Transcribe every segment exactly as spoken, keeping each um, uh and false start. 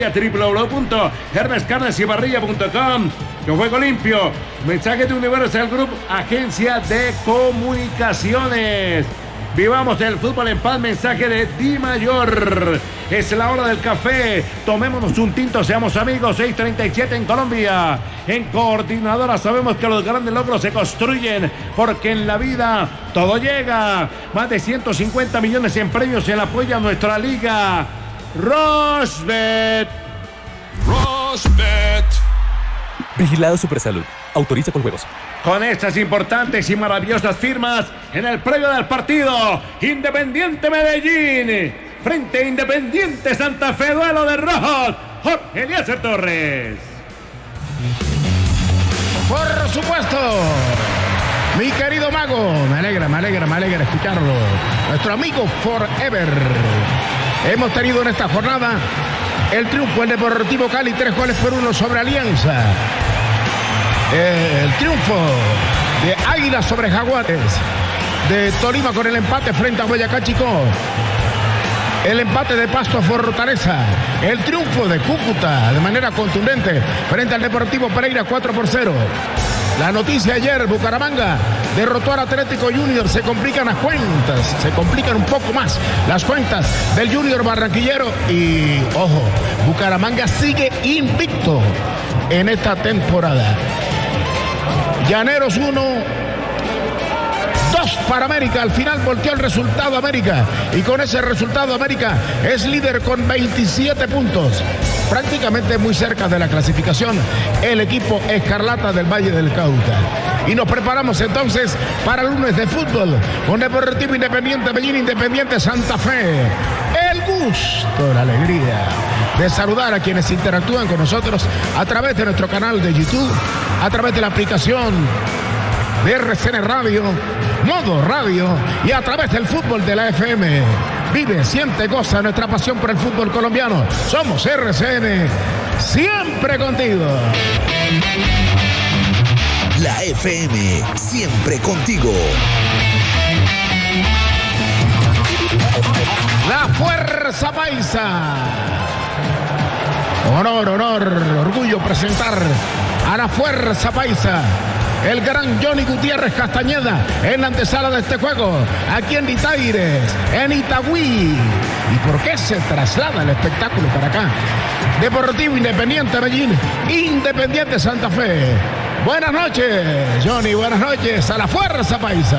doble u doble u doble u punto hermes carnes y parrilla punto com. Con Juego Limpio, mensaje de Universal Group, agencia de comunicaciones. Vivamos el fútbol en paz, mensaje de Di Mayor. Es la hora del café, tomémonos un tinto, seamos amigos. Seis treinta y siete en Colombia. En Coordinadora sabemos que los grandes logros se construyen, porque en la vida todo llega. Más de ciento cincuenta millones en premios en apoyo a nuestra liga. Rosbet. Rosbet. Vigilado Supersalud. Autoriza con juegos. Con estas importantes y maravillosas firmas en el previo del partido, Independiente Medellín frente a Independiente Santa Fe, duelo de rojos, Jorge Eliezer Torres. Por supuesto, mi querido Mago, me alegra, me alegra, me alegra escucharlo. Nuestro amigo Forever. Hemos tenido en esta jornada el triunfo del Deportivo Cali, tres goles por uno sobre Alianza. El triunfo de Águilas sobre Jaguares, de Tolima con el empate frente a Boyacá Chicó, el empate de Pasto Fortaleza, el triunfo de Cúcuta de manera contundente frente al Deportivo Pereira cuatro por cero. La noticia ayer, Bucaramanga derrotó al Atlético Junior, se complican las cuentas, se complican un poco más las cuentas del Junior barranquillero y, ojo, Bucaramanga sigue invicto en esta temporada. Llaneros uno, dos para América. Al final volteó el resultado América. Y con ese resultado América es líder con veintisiete puntos. Prácticamente muy cerca de la clasificación el equipo Escarlata del Valle del Cauca. Y nos preparamos entonces para el lunes de fútbol con Deportivo Independiente Medellín, Independiente Santa Fe. El gusto, la alegría de saludar a quienes interactúan con nosotros a través de nuestro canal de YouTube, a través de la aplicación de R C N Radio, Modo Radio y a través del fútbol de la F M. Vive, siente, goza nuestra pasión por el fútbol colombiano. Somos R C N, siempre contigo. La F M, siempre contigo. La Fuerza Paisa. Honor, honor, orgullo presentar a la Fuerza Paisa. El gran Johnny Gutiérrez Castañeda en la antesala de este juego, aquí en Itaires, en Itagüí. ¿Y por qué se traslada el espectáculo para acá? Deportivo Independiente Medellín, Independiente Santa Fe. Buenas noches, Johnny, buenas noches a la Fuerza Paisa.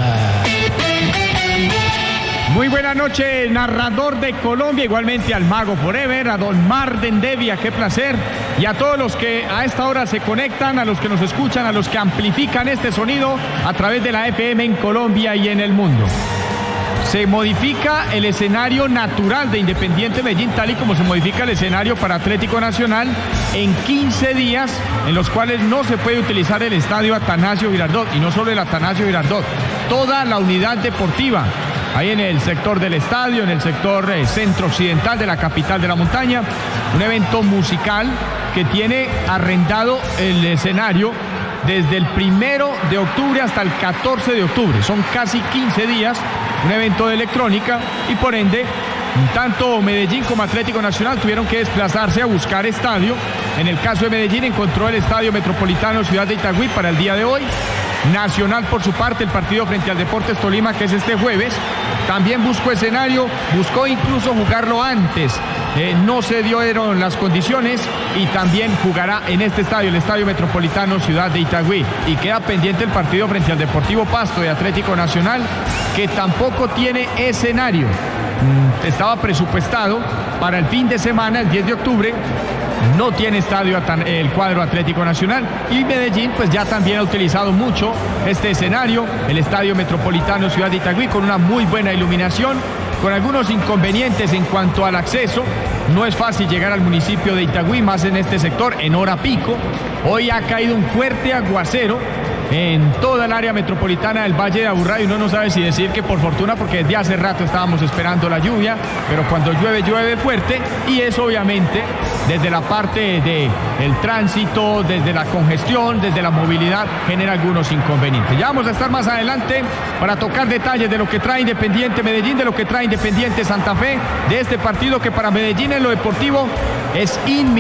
Muy buenas noches, narrador de Colombia, igualmente al Mago Forever, a don Marden Devia, qué placer, y a todos los que a esta hora se conectan, a los que nos escuchan, a los que amplifican este sonido a través de la F M en Colombia y en el mundo. Se modifica el escenario natural de Independiente Medellín, tal y como se modifica el escenario para Atlético Nacional, en quince días, en los cuales no se puede utilizar el estadio Atanasio Girardot, y no solo el Atanasio Girardot, toda la unidad deportiva, ahí en el sector del estadio, en el sector eh, centro-occidental de la capital de la montaña, un evento musical que tiene arrendado el escenario desde el primero de octubre hasta el catorce de octubre, son casi quince días, un evento de electrónica, y por ende, tanto Medellín como Atlético Nacional tuvieron que desplazarse a buscar estadio. En el caso de Medellín encontró el Estadio Metropolitano Ciudad de Itagüí para el día de hoy. Nacional, por su parte, el partido frente al Deportes Tolima, que es este jueves, también buscó escenario, buscó incluso jugarlo antes, eh, no se dieron las condiciones, y también jugará en este estadio, el Estadio Metropolitano Ciudad de Itagüí, y queda pendiente el partido frente al Deportivo Pasto de Atlético Nacional, que tampoco tiene escenario. Mm, estaba presupuestado para el fin de semana, el diez de octubre, no tiene estadio el cuadro Atlético Nacional, y Medellín pues ya también ha utilizado mucho este escenario, el Estadio Metropolitano Ciudad de Itagüí, con una muy buena iluminación, con algunos inconvenientes en cuanto al acceso. No es fácil llegar al municipio de Itagüí, más en este sector, en hora pico. Hoy ha caído un fuerte aguacero en toda el área metropolitana del Valle de Aburrá, y uno no sabe si decir que por fortuna, porque desde hace rato estábamos esperando la lluvia, pero cuando llueve, llueve fuerte, y eso obviamente desde la parte del tránsito, desde la congestión, desde la movilidad, genera algunos inconvenientes. Ya vamos a estar más adelante para tocar detalles de lo que trae Independiente Medellín, de lo que trae Independiente Santa Fe, de este partido que para Medellín en lo deportivo es inminente.